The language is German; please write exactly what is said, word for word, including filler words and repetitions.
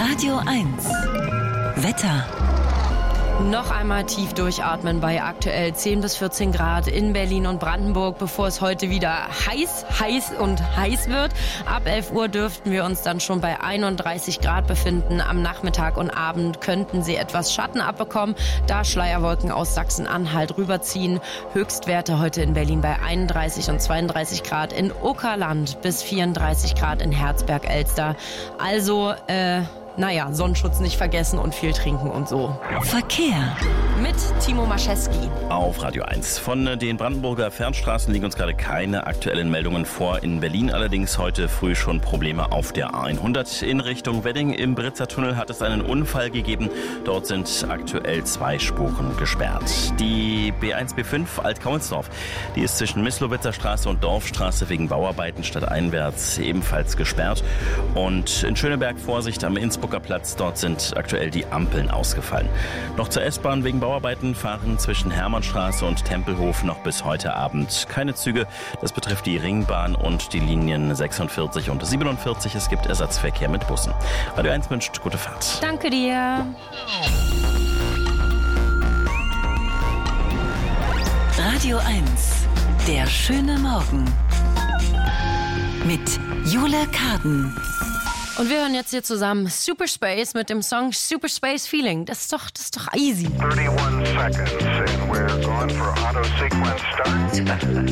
Radio eins. Wetter. Noch einmal tief durchatmen bei aktuell zehn bis vierzehn Grad in Berlin und Brandenburg, bevor es heute wieder heiß, heiß und heiß wird. Ab elf Uhr dürften wir uns dann schon bei einunddreißig Grad befinden. Am Nachmittag und Abend könnten sie etwas Schatten abbekommen, da Schleierwolken aus Sachsen-Anhalt rüberziehen. Höchstwerte heute in Berlin bei einunddreißig und zweiunddreißig Grad, in Okerland bis vierunddreißig Grad in Herzberg-Elster. Also, äh... Naja, Sonnenschutz nicht vergessen und viel trinken und so. Verkehr. Mit Timo Maschewski. Auf Radio eins. Von den Brandenburger Fernstraßen liegen uns gerade keine aktuellen Meldungen vor. In Berlin allerdings heute früh schon Probleme auf der A hundert. In Richtung Wedding im Britzer Tunnel hat es einen Unfall gegeben. Dort sind aktuell zwei Spuren gesperrt. Die B eins B fünf Alt-Kaulsdorf, die ist zwischen Mislowitzer Straße und Dorfstraße wegen Bauarbeiten stadteinwärts ebenfalls gesperrt. Und in Schöneberg Vorsicht am Innsbrucker Platz, dort sind aktuell die Ampeln ausgefallen. Noch zur S-Bahn wegen Bauarbeiten fahren zwischen Hermannstraße und Tempelhof noch bis heute Abend keine Züge. Das betrifft die Ringbahn und die Linien sechsundvierzig und siebenundvierzig. Es gibt Ersatzverkehr mit Bussen. Radio eins wünscht gute Fahrt. Danke dir. Radio eins. Der schöne Morgen. Mit Jule Karden. Und wir hören jetzt hier zusammen Super Space mit dem Song Super Space Feeling. Das ist doch, das ist doch easy. thirty-one seconds and we're going for auto sequence start.